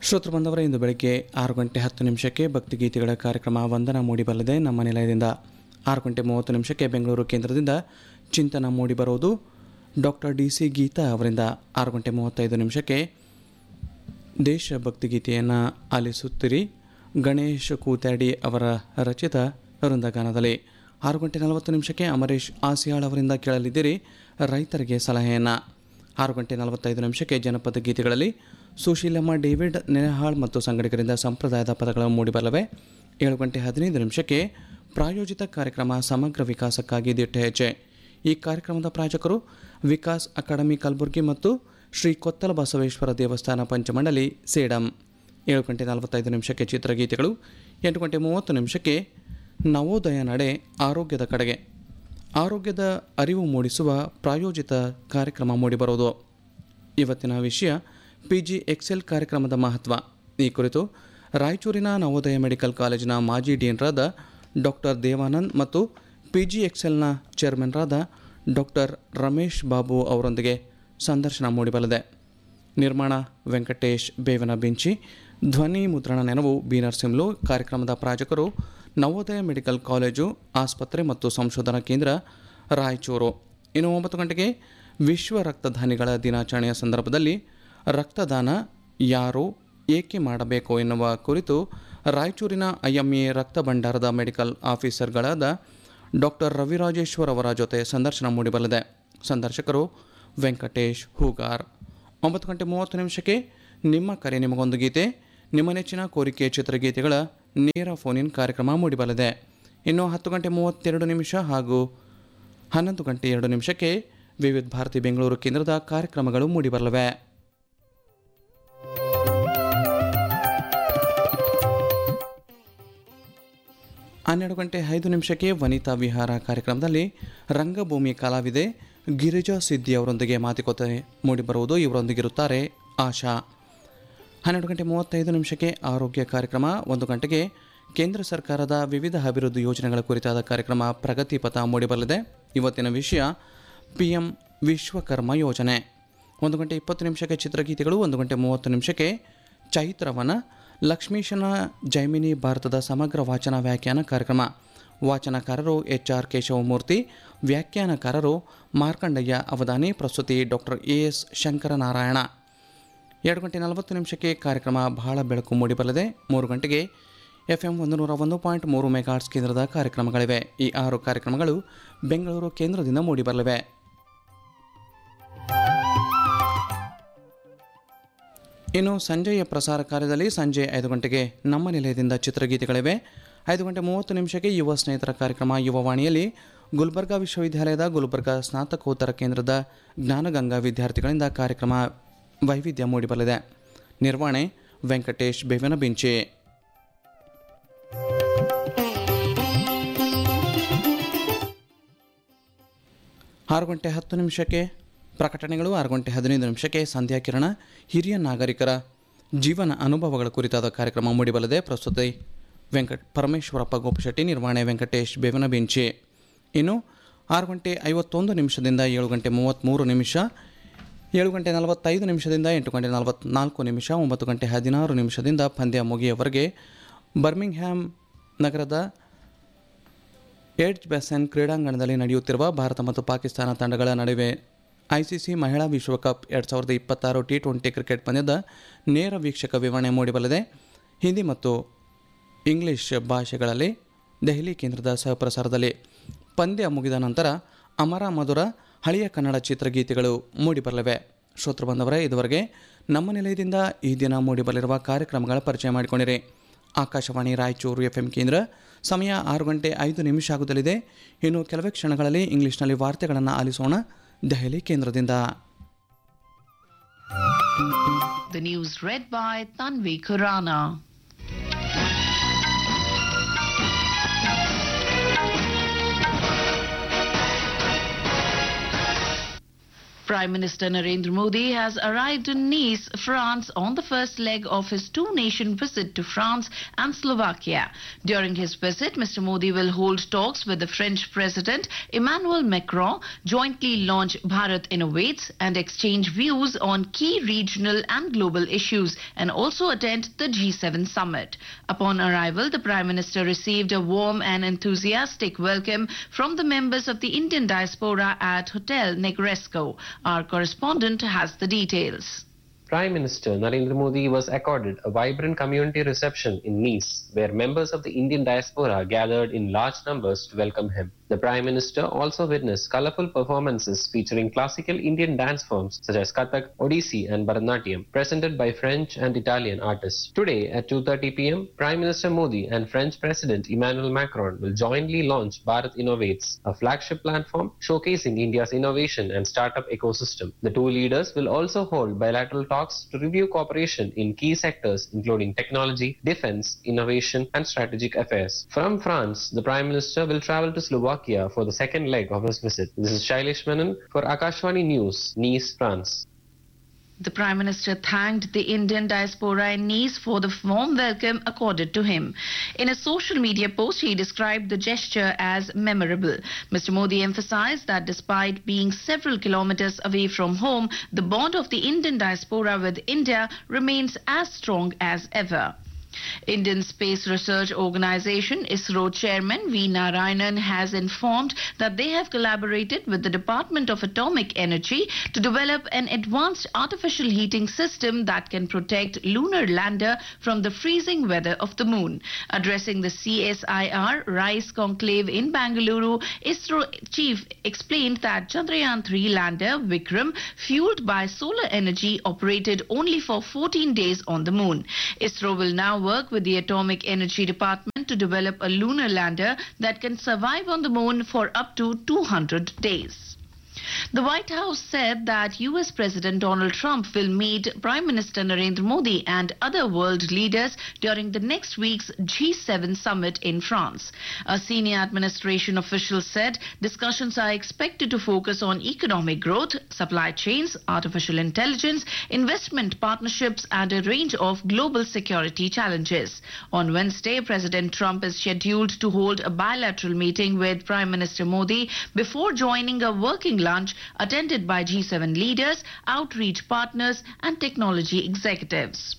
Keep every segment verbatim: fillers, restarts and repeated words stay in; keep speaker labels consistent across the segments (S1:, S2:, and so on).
S1: ಶ್ರೋತೃ ಬಂದವರ ಇಂದು ಬೆಳಗ್ಗೆ ಆರು ಗಂಟೆ ಹತ್ತು ನಿಮಿಷಕ್ಕೆ ಭಕ್ತಿಗೀತೆಗಳ ಕಾರ್ಯಕ್ರಮ ವಂದನ ಮೂಡಿಬರಲಿದೆ. ನಮ್ಮ ನಿಲಯದಿಂದ ಆರು ಗಂಟೆ ಮೂವತ್ತು ನಿಮಿಷಕ್ಕೆ ಬೆಂಗಳೂರು ಕೇಂದ್ರದಿಂದ ಚಿಂತನ ಮೂಡಿಬರುವುದು. ಡಾಕ್ಟರ್ ಡಿ ಸಿ ಗೀತಾ ಅವರಿಂದ ಆರು ಗಂಟೆ ಮೂವತ್ತೈದು ನಿಮಿಷಕ್ಕೆ ದೇಶಭಕ್ತಿ ಗೀತೆಯನ್ನು ಆಲಿಸುತ್ತೀರಿ. ಗಣೇಶ್ ಕೂತ್ಯಾಡಿ ಅವರ ರಚಿತ ವೃಂದಗಾನದಲ್ಲಿ. ಆರು ಗಂಟೆ ನಲವತ್ತು ನಿಮಿಷಕ್ಕೆ ಅಮರೇಶ್ ಆಸಿಯಾಳ್ ಅವರಿಂದ ಕೇಳಲಿದ್ದೀರಿ ರೈತರಿಗೆ ಸಲಹೆಯನ್ನು. ಆರು ಗಂಟೆ ನಲವತ್ತೈದು ನಿಮಿಷಕ್ಕೆ ಜನಪದ ಗೀತೆಗಳಲ್ಲಿ ಸುಶೀಲಮ್ಮ, ಡೇವಿಡ್ ನೆನೆಹಾಳ್ ಮತ್ತು ಸಂಗಡಿಗರಿಂದ ಸಂಪ್ರದಾಯದ ಪದಗಳು ಮೂಡಿಬರಲಿವೆ. ಏಳು ಗಂಟೆ ಹದಿನೈದು ನಿಮಿಷಕ್ಕೆ ಪ್ರಾಯೋಜಿತ ಕಾರ್ಯಕ್ರಮ ಸಮಗ್ರ ವಿಕಾಸಕ್ಕಾಗಿ ದಿಟ್ಟ ಹೆಜ್ಜೆ. ಈ ಕಾರ್ಯಕ್ರಮದ ಪ್ರಾಯೋಜಕರು ವಿಕಾಸ್ ಅಕಾಡೆಮಿ ಕಲಬುರಗಿ ಮತ್ತು ಶ್ರೀ ಕೊತ್ತಲ ಬಸವೇಶ್ವರ ದೇವಸ್ಥಾನ ಪಂಚಮಂಡಲಿ ಸೇಡಂ. ಏಳು ಗಂಟೆ ನಲವತ್ತೈದು ನಿಮಿಷಕ್ಕೆ ಚಿತ್ರಗೀತೆಗಳು. ಎಂಟು ಗಂಟೆ ಮೂವತ್ತು ನಿಮಿಷಕ್ಕೆ ನವೋದಯ ನಡೆ ಆರೋಗ್ಯದ ಕಡೆಗೆ ಆರೋಗ್ಯದ ಅರಿವು ಮೂಡಿಸುವ ಪ್ರಾಯೋಜಿತ ಕಾರ್ಯಕ್ರಮ ಮೂಡಿಬರುವುದು. ಇವತ್ತಿನ ವಿಷಯ ಪಿ ಜಿ ಎಕ್ಸೆಲ್ ಕಾರ್ಯಕ್ರಮದ ಮಹತ್ವ. ಈ ಕುರಿತು ರಾಯಚೂರಿನ ನವೋದಯ ಮೆಡಿಕಲ್ ಕಾಲೇಜಿನ ಮಾಜಿ ಡೀನ್ರಾದ ಡಾಕ್ಟರ್ ದೇವಾನಂದ್ ಮತ್ತು P G ಎಕ್ಸೆಲ್ನ ಚೇರ್ಮನ್ರಾದ doctor Ramesh Babu ಅವರೊಂದಿಗೆ ಸಂದರ್ಶನ ಮೂಡಿಬರಲಿದೆ. ನಿರ್ಮಾಣ ವೆಂಕಟೇಶ್ ಬೇವನ ಬಿಂಚಿ. ಧ್ವನಿ ಮುದ್ರಣ ನೆನವು ಬಿ ನರಸಿಂಹಲು. ಕಾರ್ಯಕ್ರಮದ ಪ್ರಾಯೋಜಕರು ನವೋದಯ ಮೆಡಿಕಲ್ ಕಾಲೇಜು, ಆಸ್ಪತ್ರೆ ಮತ್ತು ಸಂಶೋಧನಾ ಕೇಂದ್ರ ರಾಯಚೂರು. ಇನ್ನು ಒಂಬತ್ತು ಗಂಟೆಗೆ ವಿಶ್ವ ರಕ್ತದಾನಿಗಳ ದಿನಾಚರಣೆಯ ಸಂದರ್ಭದಲ್ಲಿ ರಕ್ತದಾನ ಯಾರು ಏಕೆ ಮಾಡಬೇಕು ಎನ್ನುವ ಕುರಿತು ರಾಯಚೂರಿನ ಐಎಂಎ ರಕ್ತ ಭಂಡಾರದ ಮೆಡಿಕಲ್ ಆಫೀಸರ್ಗಳಾದ ಡಾಕ್ಟರ್ ರವಿರಾಜೇಶ್ವರ್ ಅವರ ಜೊತೆ ಸಂದರ್ಶನ ಮೂಡಿಬರಲಿದೆ. ಸಂದರ್ಶಕರು ವೆಂಕಟೇಶ್ ಹೂಗಾರ್. ಒಂಬತ್ತು ಗಂಟೆ ಮೂವತ್ತು ನಿಮಿಷಕ್ಕೆ ನಿಮ್ಮ ಕರೆ ನಿಮಗೊಂದು ಗೀತೆ, ನಿಮ್ಮ ನೆಚ್ಚಿನ ಕೋರಿಕೆ ಚಿತ್ರಗೀತೆಗಳ ನೇರ ಫೋನಿನ್ ಕಾರ್ಯಕ್ರಮ ಮೂಡಿಬರಲಿದೆ. ಇನ್ನು ಹತ್ತು ಗಂಟೆ ಮೂವತ್ತೆರಡು ನಿಮಿಷ ಹಾಗೂ ಹನ್ನೊಂದು ಗಂಟೆ ಎರಡು ನಿಮಿಷಕ್ಕೆ ವಿವಿಧ ಭಾರತಿ ಬೆಂಗಳೂರು ಕೇಂದ್ರದ ಕಾರ್ಯಕ್ರಮಗಳು ಮೂಡಿಬರಲಿವೆ. ಹನ್ನೆರಡು ಗಂಟೆ ಐದು ನಿಮಿಷಕ್ಕೆ ವನಿತಾ ವಿಹಾರ ಕಾರ್ಯಕ್ರಮದಲ್ಲಿ ರಂಗಭೂಮಿ ಕಲಾವಿದೆ ಗಿರಿಜಾ ಸಿದ್ದಿ ಅವರೊಂದಿಗೆ ಮಾತುಕತೆ ಮೂಡಿಬರುವುದು. ಇವರೊಂದಿಗಿರುತ್ತಾರೆ ಆಶಾ. ಹನ್ನೆರಡು ಗಂಟೆ ಮೂವತ್ತೈದು ನಿಮಿಷಕ್ಕೆ ಆರೋಗ್ಯ ಕಾರ್ಯಕ್ರಮ. ಒಂದು ಗಂಟೆಗೆ ಕೇಂದ್ರ ಸರ್ಕಾರದ ವಿವಿಧ ಅಭಿವೃದ್ಧಿ ಯೋಜನೆಗಳ ಕುರಿತಾದ ಕಾರ್ಯಕ್ರಮ ಪ್ರಗತಿ ಪಥ ಮೂಡಿಬರಲಿದೆ. ಇವತ್ತಿನ ವಿಷಯ ಪಿ ಎಂ ವಿಶ್ವಕರ್ಮ ಯೋಜನೆ. ಒಂದು ಗಂಟೆ ಇಪ್ಪತ್ತು ನಿಮಿಷಕ್ಕೆ ಚಿತ್ರಗೀತೆಗಳು. ಒಂದು ಗಂಟೆ ಮೂವತ್ತು ನಿಮಿಷಕ್ಕೆ ಚೈತ್ರವನ ಲಕ್ಷ್ಮೀಶನ ಜೈಮಿನಿ ಭಾರತದ ಸಮಗ್ರ ವಾಚನ ವ್ಯಾಖ್ಯಾನ ಕಾರ್ಯಕ್ರಮ. ವಾಚನಕಾರರು ಎಚ್ ಆರ್ ಕೇಶವಮೂರ್ತಿ, ವ್ಯಾಖ್ಯಾನಕಾರರು ಮಾರ್ಕಂಡಯ್ಯ ಅವಧಾನಿ. ಪ್ರಸ್ತುತಿ ಡಾಕ್ಟರ್ ಎ ಎಸ್ ಶಂಕರನಾರಾಯಣ. ಎರಡು ಗಂಟೆ ನಲವತ್ತು ನಿಮಿಷಕ್ಕೆ ಕಾರ್ಯಕ್ರಮ ಬಹಳ ಬೆಳಕು ಮೂಡಿಬರಲಿದೆ. ಮೂರು ಗಂಟೆಗೆ ಎಫ್ ಎಂ ಒಂದು ನೂರ ಒಂದು ಪಾಯಿಂಟ್ ಮೂರು ಮೆಗಾಟ್ಸ್ ಕೇಂದ್ರದ ಕಾರ್ಯಕ್ರಮಗಳಿವೆ. ಈ ಆರು ಕಾರ್ಯಕ್ರಮಗಳು ಬೆಂಗಳೂರು ಕೇಂದ್ರದಿಂದ ಮೂಡಿಬರಲಿವೆ. ಇನ್ನು ಸಂಜೆಯ ಪ್ರಸಾರ ಕಾರ್ಯದಲ್ಲಿ ಸಂಜೆ ಐದು ಗಂಟೆಗೆ ನಮ್ಮ ನಿಲಯದಿಂದ ಚಿತ್ರಗೀತೆಗಳಿವೆ. ಐದು ಗಂಟೆ ಮೂವತ್ತು ನಿಮಿಷಕ್ಕೆ ಯುವ ಸ್ನೇಹಿತರ ಕಾರ್ಯಕ್ರಮ ಯುವವಾಣಿಯಲ್ಲಿ ಗುಲ್ಬರ್ಗಾ ವಿಶ್ವವಿದ್ಯಾಲಯದ ಗುಲ್ಬರ್ಗಾ ಸ್ನಾತಕೋತ್ತರ ಕೇಂದ್ರದ ಜ್ಞಾನಗಂಗಾ ವಿದ್ಯಾರ್ಥಿಗಳಿಂದ ಕಾರ್ಯಕ್ರಮ ವೈವಿಧ್ಯ ಮೂಡಿಬರಲಿದೆ. ನಿರ್ವಹಣೆ ವೆಂಕಟೇಶ್ ಬೇವನ ಬಿಂಚಿ. ಆರು ಗಂಟೆ ಹತ್ತು ನಿಮಿಷಕ್ಕೆ ಪ್ರಕಟಣೆಗಳು. ಆರು ಗಂಟೆ ಹದಿನೈದು ನಿಮಿಷಕ್ಕೆ ಸಂಧ್ಯಾ ಕಿರಣ, ಹಿರಿಯ ನಾಗರಿಕರ ಜೀವನ ಅನುಭವಗಳ ಕುರಿತಾದ ಕಾರ್ಯಕ್ರಮ ಮೂಡಿಬರಲಿದೆ. ಪ್ರಸ್ತುತಿ ವೆಂಕಟ ಪರಮೇಶ್ವರಪ್ಪ ಗೋಪಿಶೆಟ್ಟಿ. ನಿರ್ವಹಣೆ ವೆಂಕಟೇಶ್ ಬೇವನ ಬಿಂಚಿ. ಇನ್ನು ಆರು ಗಂಟೆ ಐವತ್ತೊಂದು ನಿಮಿಷದಿಂದ ಏಳು ಗಂಟೆ ಮೂವತ್ತ್ಮೂರು ನಿಮಿಷ, ಏಳು ಗಂಟೆ ನಲವತ್ತೈದು ನಿಮಿಷದಿಂದ ಎಂಟು ಗಂಟೆ ನಲವತ್ತ್ನಾಲ್ಕು ನಿಮಿಷ, ಒಂಬತ್ತು ಗಂಟೆ ಹದಿನಾರು ನಿಮಿಷದಿಂದ ಪಂದ್ಯ ಮುಗಿಯವರೆಗೆ ಬರ್ಮಿಂಗ್ಹ್ಯಾಮ್ ನಗರದ ಏಡ್ಜ್ ಬೆಸನ್ ಕ್ರೀಡಾಂಗಣದಲ್ಲಿ ನಡೆಯುತ್ತಿರುವ ಭಾರತ ಮತ್ತು ಪಾಕಿಸ್ತಾನ ತಂಡಗಳ ನಡುವೆ ಐಸಿಸಿ ಮಹಿಳಾ ವಿಶ್ವಕಪ್ ಎರಡು ಸಾವಿರದ ಇಪ್ಪತ್ತಾರು ಟಿ ಟ್ವೆಂಟಿ ಕ್ರಿಕೆಟ್ ಪಂದ್ಯದ ನೇರ ವೀಕ್ಷಕ ವಿವರಣೆ ಮೂಡಿಬರಲಿದೆ. ಹಿಂದಿ ಮತ್ತು ಇಂಗ್ಲಿಷ್ ಭಾಷೆಗಳಲ್ಲಿ ದೆಹಲಿ ಕೇಂದ್ರದ ಸಹಪ್ರಸಾರದಲ್ಲಿ. ಪಂದ್ಯ ಮುಗಿದ ನಂತರ ಅಮರ ಮಧುರ ಹಳೆಯ ಕನ್ನಡ ಚಿತ್ರಗೀತೆಗಳು ಮೂಡಿಬರಲಿವೆ. ಶ್ರೋತೃ ಬಂದವರೇ, ಇದುವರೆಗೆ ನಮ್ಮ ನಿಲಯದಿಂದ ಈ ದಿನ ಮೂಡಿಬರಲಿರುವ ಕಾರ್ಯಕ್ರಮಗಳ ಪರಿಚಯ ಮಾಡಿಕೊಂಡಿರಿ. ಆಕಾಶವಾಣಿ ರಾಯಚೂರು ಎಫ್ ಎಂ ಕೇಂದ್ರ. ಸಮಯ ಆರು ಗಂಟೆ ಐದು ನಿಮಿಷ ಆಗುತ್ತಲಿದೆ. ಇನ್ನು ಕೆಲವೇ ಕ್ಷಣಗಳಲ್ಲಿ ಇಂಗ್ಲಿಷ್ನಲ್ಲಿ ವಾರ್ತೆಗಳನ್ನು ಆಲಿಸೋಣ ದೆಹಲಿ ಕೇಂದ್ರದಿಂದ.
S2: The news read by Tanvi Khurana. Prime Minister Narendra Modi has arrived in Nice, France on the first leg of his two-nation visit to France and Slovakia. During his visit, Mister Modi will hold talks with the French President Emmanuel Macron, jointly launch Bharat Innovates and exchange views on key regional and global issues, and also attend the G seven summit. Upon arrival, the Prime Minister received a warm and enthusiastic welcome from the members of the Indian diaspora at Hotel Negresco. Our correspondent has the details.
S3: Prime Minister Narendra Modi was accorded a vibrant community reception in Nice, where members of the Indian diaspora gathered in large numbers to welcome him. The Prime Minister also witnessed colorful performances featuring classical Indian dance forms such as Kathak, Odissi and Bharatanatyam, presented by French and Italian artists. Today at two thirty p m, Prime Minister Modi and French President Emmanuel Macron will jointly launch Bharat Innovates, a flagship platform showcasing India's innovation and startup ecosystem. The two leaders will also hold bilateral talks to review cooperation in key sectors including technology, defense, innovation and strategic affairs. From France, the Prime Minister will travel to Slovakia for the second leg of his visit. This is Shailesh Menon for Akashvani News, Nice, France.
S2: The Prime Minister thanked the Indian diaspora in Nice for the warm welcome accorded to him. In a social media post, he described the gesture as memorable. Mister Modi emphasized that despite being several kilometers away from home, the bond of the Indian diaspora with India remains as strong as ever. Indian Space Research Organization ISRO Chairman V. Narayanan has informed that they have collaborated with the Department of Atomic Energy to develop an advanced artificial heating system that can protect lunar lander from the freezing weather of the moon. Addressing the C S I R RISE conclave in Bangalore, ISRO chief explained that Chandrayaan three lander Vikram, fueled by solar energy, operated only for fourteen days on the moon. ISRO will now work with the Atomic Energy Department to develop a lunar lander that can survive on the moon for up to two hundred days. The White House said that U S President Donald Trump will meet Prime Minister Narendra Modi and other world leaders during the next week's G seven summit in France. A senior administration official said discussions are expected to focus on economic growth, supply chains, artificial intelligence, investment partnerships, and a range of global security challenges. On Wednesday, President Trump is scheduled to hold a bilateral meeting with Prime Minister Modi before joining a working lunch attended by G seven leaders, outreach partners, and technology executives.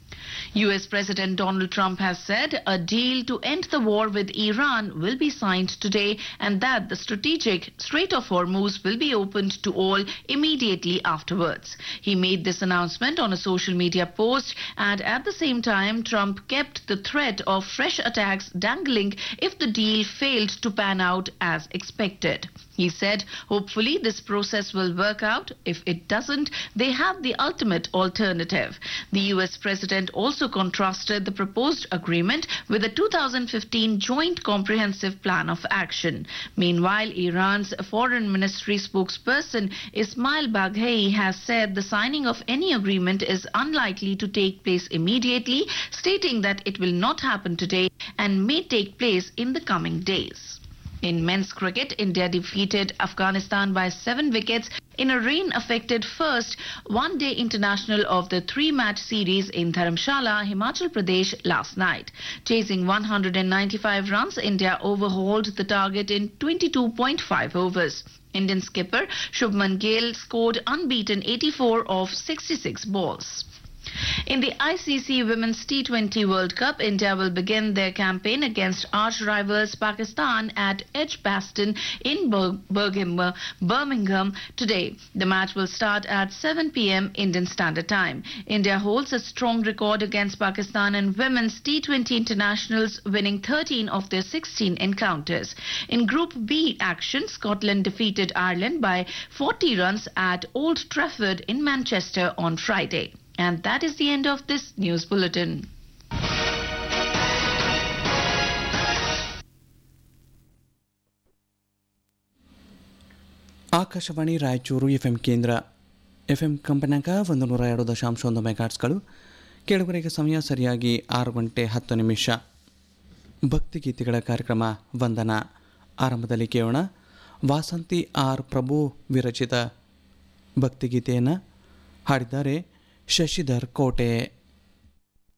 S2: U S President Donald Trump has said a deal to end the war with Iran will be signed today and that the strategic Strait of Hormuz will be opened to all immediately afterwards. He made this announcement on a social media post, and at the same time, Trump kept the threat of fresh attacks dangling if the deal failed to pan out as expected. He said, hopefully this process will work out. If it doesn't, they have the ultimate alternative. The U S President also contrasted the proposed agreement with the two thousand fifteen Joint Comprehensive Plan of Action. Meanwhile, Iran's Foreign Ministry spokesperson Ismail Baghei has said the signing of any agreement is unlikely to take place immediately, stating that it will not happen today and may take place in the coming days. In men's cricket, India defeated Afghanistan by seven wickets in a rain-affected first one-day international of the three-match series in Dharamshala, Himachal Pradesh last night. Chasing one hundred ninety-five runs, India overhauled the target in twenty-two point five overs. Indian skipper Shubman Gill scored unbeaten eighty-four of sixty-six balls. In the I C C Women's T twenty World Cup, India will begin their campaign against arch-rivals Pakistan at Edgbaston in Birmingham, Birmingham today. The match will start at seven p m Indian Standard Time. India holds a strong record against Pakistan in women's T twenty internationals, winning thirteen of their sixteen encounters. In Group B action, Scotland defeated Ireland by forty runs at Old Trafford in Manchester on Friday. And that is the end of this news bulletin.
S1: Akashvani Raichur FM ಕೇಂದ್ರ FM ಕಂಪನಾಂಕ ಒಂದು ನೂರ ಎರಡು ದಶಾಂಶ ಒಂದು ಮೆಗಾಟ್ಸ್ಗಳು. ಕೇಳುಗರಿಗೆ ಸಮಯ ಸರಿಯಾಗಿ ಆರು ಗಂಟೆ ಹತ್ತು ನಿಮಿಷ. ಭಕ್ತಿಗೀತೆಗಳ ಕಾರ್ಯಕ್ರಮ ವಂದನ. ಆರಂಭದಲ್ಲಿ ಕೇಳೋಣ ವಾಸಂತಿ ಆರ್ ಪ್ರಭು ವಿರಚಿತ ಭಕ್ತಿಗೀತೆಯನ್ನು ಹಾಡಿದ್ದಾರೆ ಶಶಿಧರ್ ಕೋಟೆ.